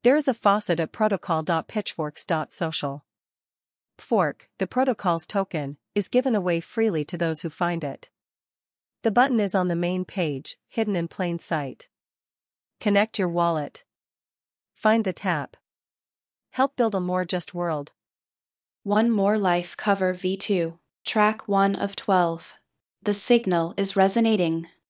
There is a faucet at protocol.pitchforks.social. Fork, the protocol's token, is given away freely to those who find it. The button is on the main page, hidden in plain sight. Connect your wallet. Find the tap. Help build a more just world. One More Life cover V2, track 1 of 12. The signal is resonating.